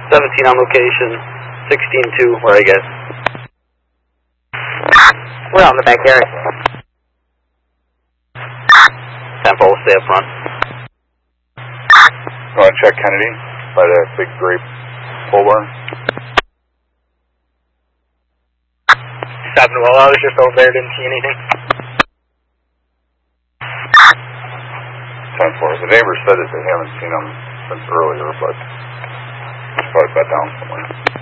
17 on location, 16-2, where are you guys? We're out in the backyard. 10-4, stay up front. You want to check Kennedy by that big grape pole barn? 7, well, I was just over there, didn't see anything. 10-4. The neighbor said that they haven't seen them since earlier, but it's probably bed down somewhere.